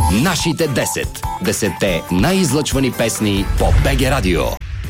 Нашите 10. 10-те най-излъчвани песни по БГ Радио.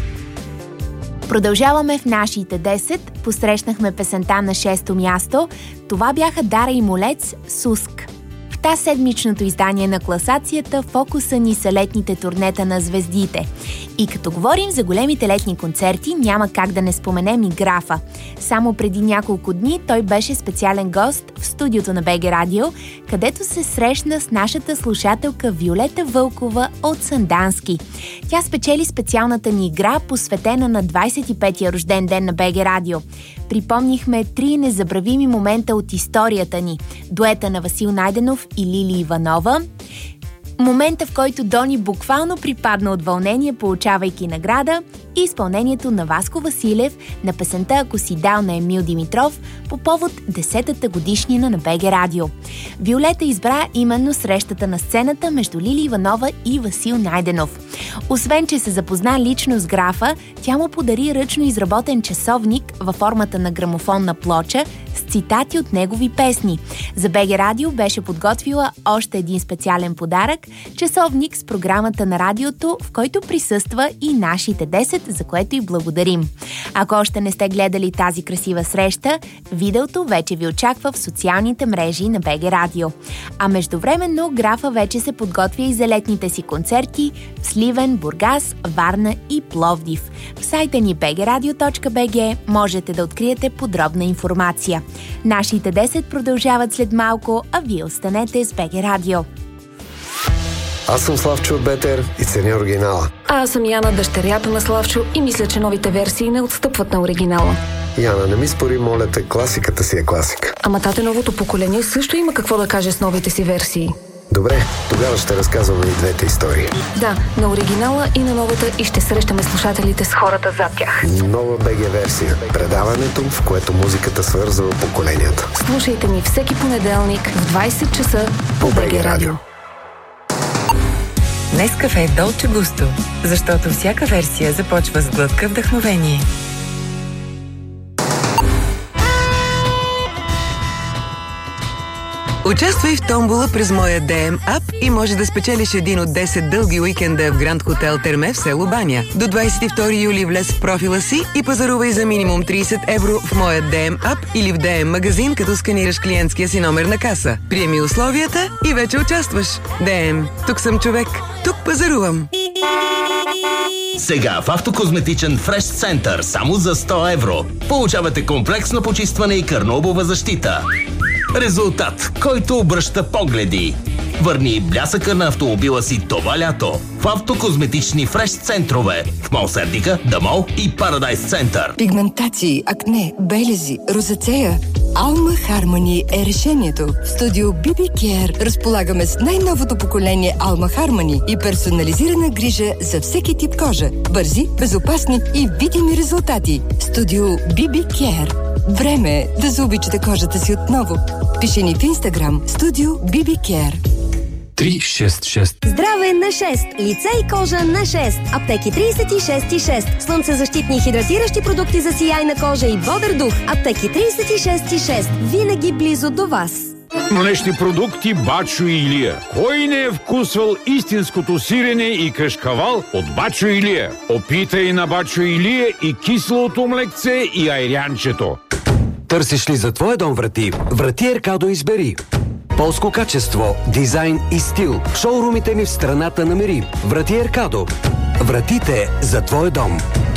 Продължаваме в нашите 10. Посрещнахме песента на 6-то място. Това бяха Дара и Молец, Суск. В тази седмичното издание на класацията фокуса ни са летните турнета на звездите. И като говорим за големите летни концерти, няма как да не споменем и Графа. Само преди няколко дни той беше специален гост в студиото на БГ Радио, където се срещна с нашата слушателка Виолета Вълкова от Сандански. Тя спечели специалната ни игра, посветена на 25-я рожден ден на БГ Радио. Припомнихме 3 незабравими момента от историята ни. Дуета на Васил Найденов и Лили Иванова. Момента, в който Дони буквално припадна от вълнение, получавайки награда, и изпълнението на Васко Василев на песента "Ако си дал" на Емил Димитров по повод 10-та годишнина на БГ Радио. Виолета избра именно срещата на сцената между Лили Иванова и Васил Найденов. Освен, че се запозна лично с Графа, тя му подари ръчно изработен часовник във формата на грамофонна плоча с цитати от негови песни. За БГ Радио беше подготвила още един специален подарък – часовник с програмата на радиото, в който присъства и нашите 10, за което и благодарим. Ако още не сте гледали тази красива среща, видеото вече ви очаква в социалните мрежи на БГ Радио. А междувременно Графа вече се подготвя и за летните си концерти в Сливен, Бургас, Варна и Пловдив. В сайта ни bgradio.bg можете да откриете подробна информация. Нашите 10 продължават след малко, а вие останете с БГ Радио. Аз съм Славчо от Бетер и ценя оригинала. А аз съм Яна, дъщерята на Славчо, и мисля, че новите версии не отстъпват на оригинала. Яна, не ми спори, моля те, класиката си е класика. Ама тате, новото поколение също има какво да каже с новите си версии. Добре, тогава ще разказваме и двете истории. Да, на оригинала и на новата, и ще срещаме слушателите с хората зад тях. Нова БГ версия. Предаването, в което музиката свързва поколенията. Слушайте ни всеки понеделник в 20 часа по БГ Радио. Нескафе Долче Густо, защото всяка версия започва с глътка вдъхновение. Участвай в томбола през моя DM ап и може да спечелиш един от 10 дълги уикенда в Гранд Хотел Терме в село Баня. До 22 юли влез в профила си и пазарувай за минимум 30 евро в моя DM ап или в DM магазин, като сканираш клиентския си номер на каса. Приеми условията и вече участваш. DM. Тук съм човек. Тук пазарувам. Сега в Автокозметичен Фреш Център само за 100 евро. Получавате комплексно почистване и кърнобова защита. Резултат, който обръща погледи. Върни блясъка на автомобила си това лято в Автокозметични Фреш центрове в Мол Сердика, Дамол и Парадайс Център. Пигментации, акне, белези, розацея. Алма Хармони е решението. В студио BB Care разполагаме с най-новото поколение Алма Хармони и персонализирана грижа за всеки тип кожа. Бързи, безопасни и видими резултати. Студио BB Care. Време е да заобичате кожата си отново. Пиши ни в Инстаграм Студио BB Care. 366. Здраве на 6. Лице и кожа на 6. Аптеки 36,6. Слънцезащитни и хидратиращи продукти за сияйна кожа и бодър дух. Аптеки 36,6. Винаги близо до вас. Млечни продукти Бачо и Илия. Кой не е вкусвал истинското сирене и кашкавал от Бачо и Илия? Опитай на Бачо и Илия и киселото млекце и айрянчето. Търсиш ли за твоя дом врати? Врати Еркадо избери. Полско качество, дизайн и стил. В шоурумите ни в страната намери. Врати Еркадо. Вратите за твой дом.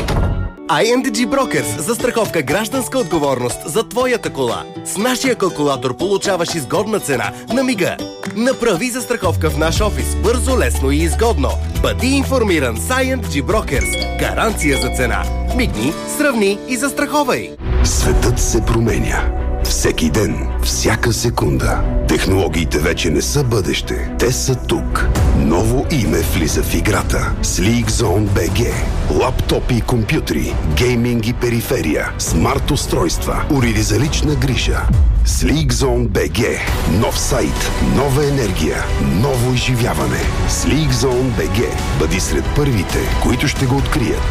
INDG Brokers – застраховка гражданска отговорност за твоята кола. С нашия калкулатор получаваш изгодна цена на мига. Направи застраховка в наш офис бързо, лесно и изгодно. Бъди информиран с INDG Brokers. Гаранция за цена. Мигни, сравни и застраховай. Светът се променя. Всеки ден, всяка секунда. Технологиите вече не са бъдеще. Те са тук. Ново име влиза в играта. SleekZone BG. Лаптопи и компютри, гейминг и периферия, смарт устройства, уреди за лична грижа. SleekZone BG. Нов сайт, нова енергия, ново изживяване. SleekZone BG. Бъди сред първите, които ще го открият.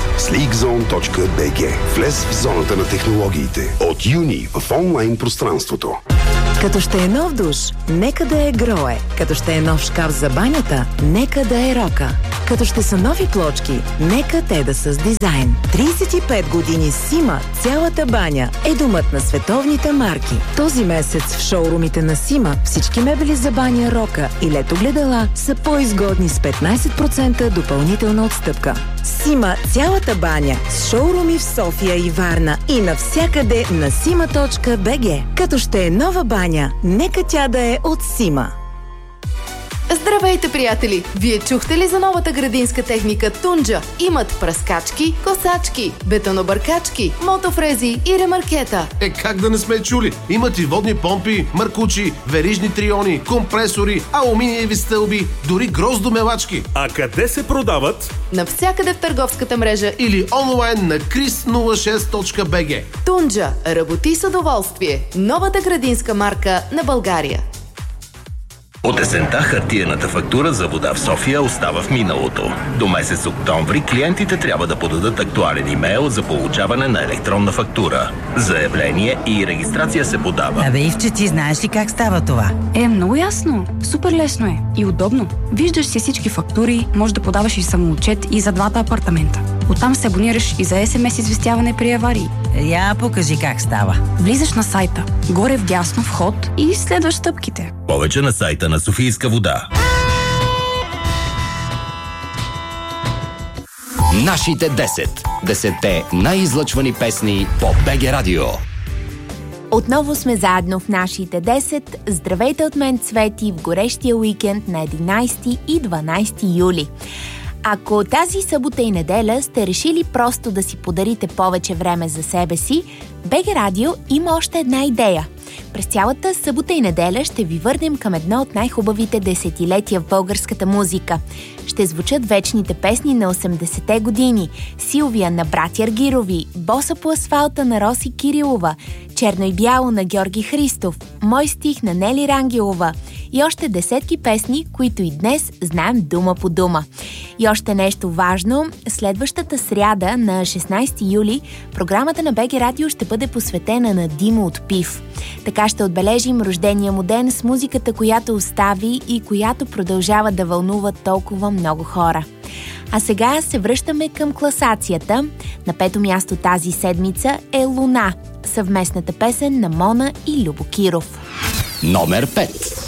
sleekzone.bg. Влез в зоната на технологиите. От юни в онлайн пространството. Като ще е нов душ, нека да е Грое. Като ще е нов шкаф за банята, нека да е Рока. Като ще са нови плочки, нека те да са с дизайн. 35 години Сима, цялата баня е домът на световните марки. Този месец в шоурумите на Сима всички мебели за баня, Рока и летогледала са по-изгодни с 15% допълнителна отстъпка. Сима, цялата баня с шоуруми в София и Варна и навсякъде на sima.bg. Като ще е нова баня, нека тя да е от Сима. Здравейте, приятели! Вие чухте ли за новата градинска техника Тунджа? Имат пръскачки, косачки, бетонобъркачки, мотофрези и ремаркета. Как да не сме чули? Имат и водни помпи, маркучи, верижни триони, компресори, алуминиеви стълби, дори гроздомелачки. А къде се продават? Навсякъде в търговската мрежа или онлайн на chris06.bg. Тунджа. Работи с удоволствие. Новата градинска марка на България. От есента хартиената фактура за вода в София остава в миналото. До месец октомври клиентите трябва да подадат актуален имейл за получаване на електронна фактура. Заявление и регистрация се подава. Абе, Ивче, ти знаеш ли как става това? Много ясно. Супер лесно е. И удобно. Виждаш си всички фактури, можеш да подаваш и самоотчет и за двата апартамента. Оттам се абонираш и за СМС известяване при аварии. Я покажи как става. Влизаш на сайта, горе вдясно вход и следваш стъпките. Повече на сайта на Софийска вода. Нашите 10 най-излъчвани песни по БГ Радио. Отново сме заедно в нашите 10. Здравейте от мен, Цвети, в горещия уикенд на 11 и 12 юли. Ако тази събота и неделя сте решили просто да си подарите повече време за себе си, БГ Радио има още една идея. През цялата събота и неделя ще ви върнем към едно от най-хубавите десетилетия в българската музика. Ще звучат вечните песни на 80-те години, Силвия на братя Аргирови, Боса по асфалта на Роси Кирилова, Черно и бяло на Георги Христов, Мой стих на Нели Рангелова и още десетки песни, които и днес знаем дума по дума. И още нещо важно, следващата сряда на 16 юли програмата на БГ Радио ще бъде посветена на Димо от ПИВ. Така ще отбележим рождения му ден с музиката, която остави и която продължава да вълнува толкова много хора. А сега се връщаме към класацията. На 5-то място тази седмица е Луна, съвместната песен на Мона и Любо Киров. Номер 5.